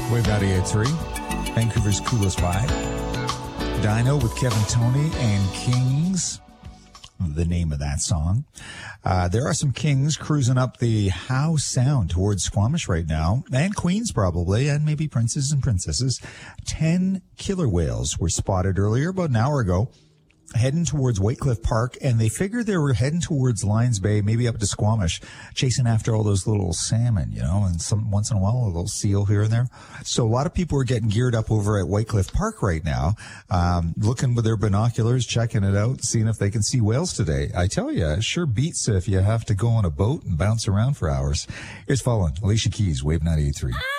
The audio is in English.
Wave 98.3, Vancouver's coolest vibe. Dino with Kevin Toney and Kings, the name of that song. There are some Kings cruising up the Howe Sound towards Squamish right now, and Queens probably, and maybe princes and princesses. 10 killer whales were spotted earlier, about an hour ago, heading towards Whitecliff Park, and they figured they were heading towards Lions Bay, maybe up to Squamish, chasing after all those little salmon, you know, and once in a while a little seal here and there. So a lot of people are getting geared up over at Whitecliff Park right now, looking with their binoculars, checking it out, seeing if they can see whales today. I tell you, it sure beats if you have to go on a boat and bounce around for hours. Here's Fallen, Alicia Keys, Wave 98.3.